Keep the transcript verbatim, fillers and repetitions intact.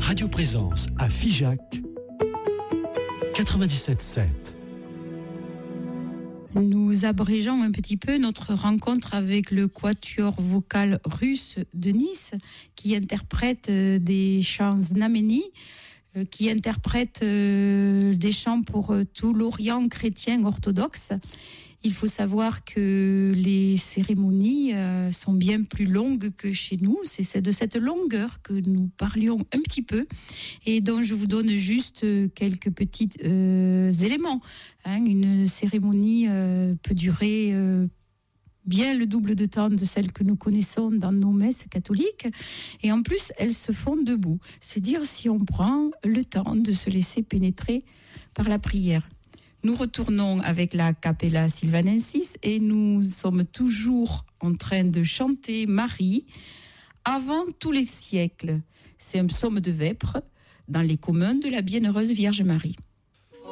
Radio Présence à Figeac, quatre-vingt-dix-sept sept. Nous abrégeons un petit peu notre rencontre avec le quatuor vocal russe de Nice qui interprète des chants znameni, qui interprète des chants pour tout l'Orient chrétien orthodoxe. Il faut savoir que les cérémonies euh, sont bien plus longues que chez nous. C'est de cette longueur que nous parlions un petit peu et dont je vous donne juste quelques petits euh, éléments. Hein, une cérémonie euh, peut durer euh, bien le double de temps de celle que nous connaissons dans nos messes catholiques. Et en plus, elles se font debout. C'est dire si on prend le temps de se laisser pénétrer par la prière. Nous retournons avec la Capella Sylvanensis et nous sommes toujours en train de chanter Marie avant tous les siècles. C'est un psaume de vêpres dans les communs de la Bienheureuse Vierge Marie.